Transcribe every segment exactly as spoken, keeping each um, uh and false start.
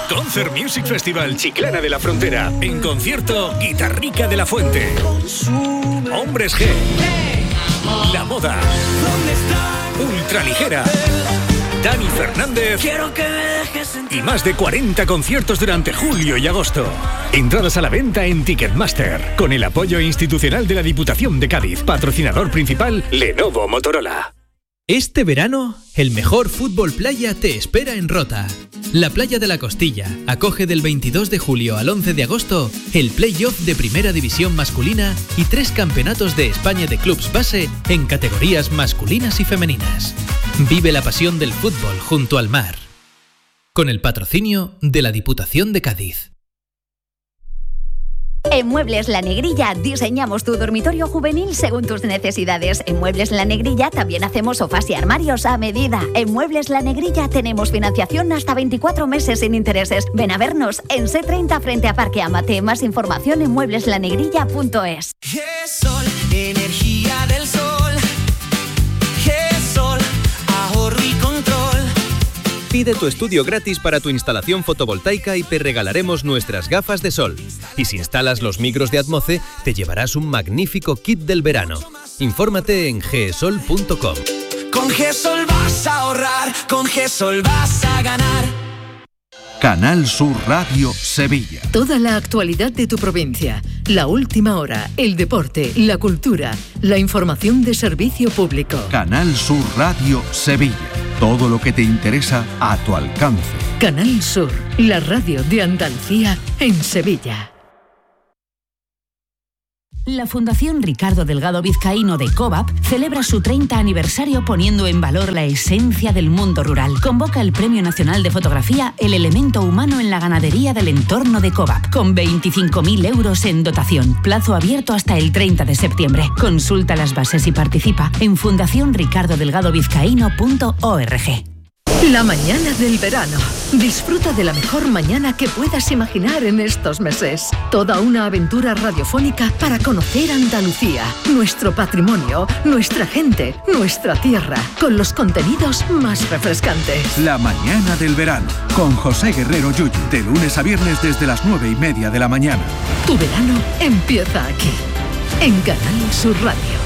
Concert Music Festival Chiclana de la Frontera. En concierto, Guitarrica de la Fuente. Hombres G. La Moda. Ultraligera. Dani Fernández y más de cuarenta conciertos durante julio y agosto. Entradas a la venta en Ticketmaster, con el apoyo institucional de la Diputación de Cádiz. Patrocinador principal, Lenovo Motorola. Este verano, el mejor fútbol playa te espera en Rota. La Playa de la Costilla acoge del veintidós de julio al once de agosto el play-off de Primera División masculina y tres campeonatos de España de clubs base en categorías masculinas y femeninas. Vive la pasión del fútbol junto al mar. Con el patrocinio de la Diputación de Cádiz. En Muebles La Negrilla diseñamos tu dormitorio juvenil según tus necesidades. En Muebles La Negrilla también hacemos sofás y armarios a medida. En Muebles La Negrilla tenemos financiación hasta veinticuatro meses sin intereses. Ven a vernos en C treinta frente a Parque Amate. Más información en muebles la negrilla punto es. G-Sol, energía del sol. G-Sol, ahorro y control. Pide tu estudio gratis para tu instalación fotovoltaica y te regalaremos nuestras gafas de sol. Y si instalas los micros de Atmoce, te llevarás un magnífico kit del verano. Infórmate en g sol punto com. Con G-Sol vas a ahorrar, con G-Sol vas a ganar. Canal Sur Radio Sevilla. Toda la actualidad de tu provincia, la última hora, el deporte, la cultura, la información de servicio público. Canal Sur Radio Sevilla. Todo lo que te interesa a tu alcance. Canal Sur, la radio de Andalucía en Sevilla. La Fundación Ricardo Delgado Vizcaíno de COVAP celebra su treinta aniversario poniendo en valor la esencia del mundo rural. Convoca el Premio Nacional de Fotografía El Elemento Humano en la Ganadería del Entorno de COVAP, con veinticinco mil euros en dotación. Plazo abierto hasta el treinta de septiembre. Consulta las bases y participa en fundación ricardo delgado vizcaíno punto org. La mañana del verano. Disfruta de la mejor mañana que puedas imaginar en estos meses. Toda una aventura radiofónica para conocer Andalucía, nuestro patrimonio, nuestra gente, nuestra tierra, con los contenidos más refrescantes. La mañana del verano, con José Guerrero Yuyu, de lunes a viernes desde las nueve y media de la mañana. Tu verano empieza aquí, en Canal Sur Radio.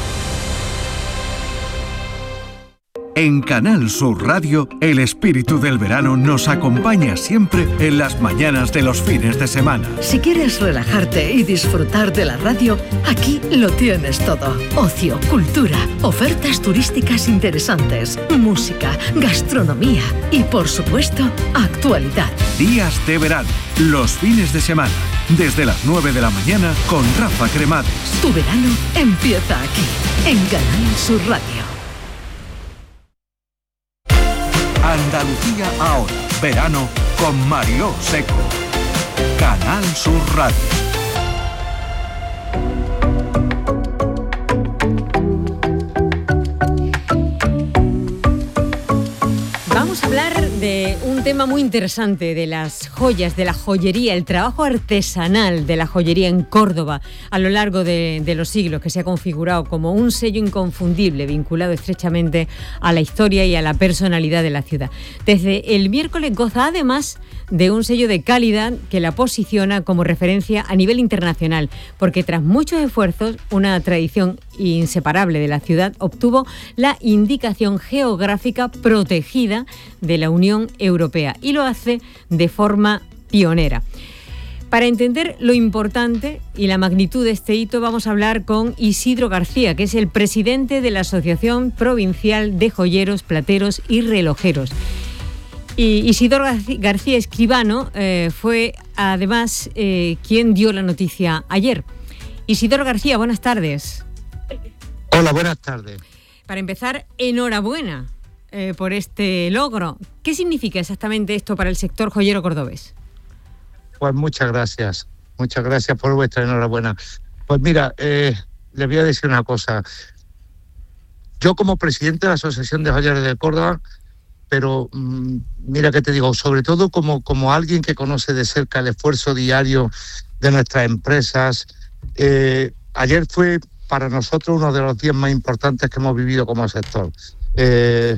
En Canal Sur Radio, el espíritu del verano nos acompaña siempre en las mañanas de los fines de semana. Si quieres relajarte y disfrutar de la radio, aquí lo tienes todo. Ocio, cultura, ofertas turísticas interesantes, música, gastronomía y, por supuesto, actualidad. Días de verano, los fines de semana, desde las nueve de la mañana con Rafa Cremades. Tu verano empieza aquí, en Canal Sur Radio. Andalucía ahora, verano con Mariló Seco. Canal Sur Radio. Vamos a hablar de un tema muy interesante, de las joyas, de la joyería, el trabajo artesanal de la joyería en Córdoba a lo largo de, de los siglos, que se ha configurado como un sello inconfundible, vinculado estrechamente a la historia y a la personalidad de la ciudad. Desde el miércoles goza además de un sello de calidad que la posiciona como referencia a nivel internacional, porque tras muchos esfuerzos, una tradición inseparable de la ciudad obtuvo la indicación geográfica protegida de la Unión Europea y lo hace de forma pionera. Para entender lo importante y la magnitud de este hito, vamos a hablar con Isidro García, que es el presidente de la Asociación Provincial de Joyeros, Plateros y Relojeros. Y Isidro García Escribano eh, fue además eh, quien dio la noticia ayer. Isidro García, buenas tardes. Hola, buenas tardes. Para empezar, enhorabuena eh, por este logro. ¿Qué significa exactamente esto para el sector joyero cordobés? Pues muchas gracias, muchas gracias por vuestra enhorabuena. Pues mira, eh, les voy a decir una cosa. Yo como presidente de la Asociación de Joyeros de Córdoba, pero mmm, mira que te digo, sobre todo como, como alguien que conoce de cerca el esfuerzo diario de nuestras empresas, eh, ayer fue para nosotros uno de los días más importantes que hemos vivido como sector. Eh,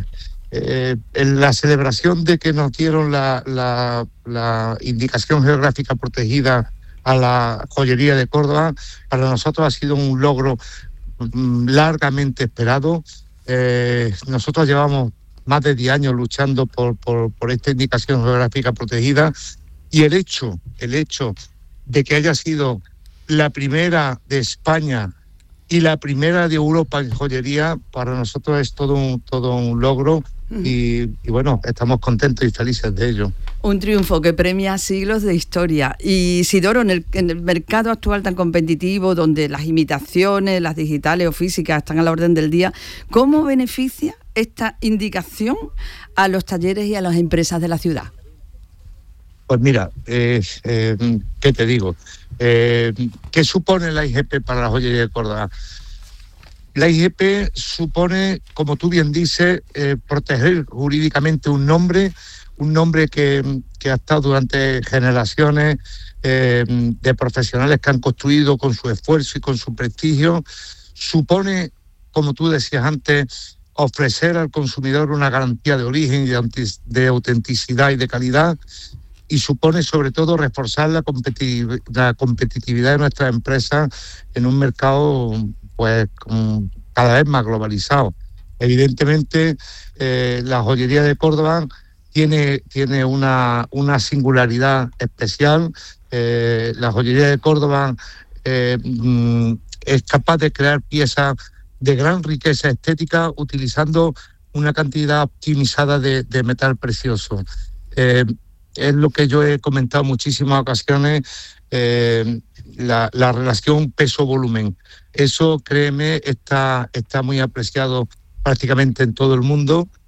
eh, en la celebración de que nos dieron la, la, la indicación geográfica protegida a la joyería de Córdoba, para nosotros ha sido un logro mm, largamente esperado. Eh, nosotros llevamos más de diez años luchando por, por, por esta indicación geográfica protegida, y el hecho, el hecho de que haya sido la primera de España y la primera de Europa en joyería, para nosotros es todo un, todo un logro. Y, y bueno, estamos contentos y felices de ello. Un triunfo que premia siglos de historia. Y Isidoro, en el, en el mercado actual tan competitivo, donde las imitaciones, las digitales o físicas están a la orden del día, ¿cómo beneficia esta indicación a los talleres y a las empresas de la ciudad? Pues mira, eh, eh, ¿qué te digo? Eh, ¿Qué supone la I G P para la joyería de Córdoba? La I G P supone, como tú bien dices, eh, proteger jurídicamente un nombre, un nombre que, que ha estado durante generaciones eh, de profesionales que han construido con su esfuerzo y con su prestigio. Supone, como tú decías antes, ofrecer al consumidor una garantía de origen y de, de autenticidad y de calidad, y supone sobre todo reforzar la, competitiv- la competitividad de nuestras empresas en un mercado pues cada vez más globalizado. Evidentemente, eh, la joyería de Córdoba tiene, tiene una, una singularidad especial. Eh, la joyería de Córdoba eh, mm, es capaz de crear piezas de gran riqueza estética utilizando una cantidad optimizada de, de metal precioso. Eh, es lo que yo he comentado en muchísimas ocasiones, eh, la, la relación peso-volumen. Eso, créeme, está, está muy apreciado prácticamente en todo el mundo,